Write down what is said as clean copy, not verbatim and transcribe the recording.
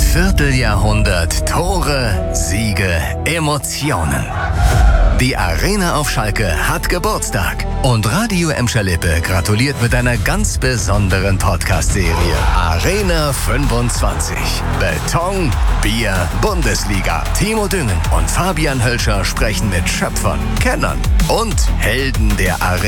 Vierteljahrhundert Tore, Siege, Emotionen. Die Arena auf Schalke hat Geburtstag und Radio Emscher Lippe gratuliert mit einer ganz besonderen Podcast-Serie. Arena 25. Beton, Bier, Bundesliga. Timo Düngen und Fabian Hölscher sprechen mit Schöpfern, Kennern und Helden der Arena.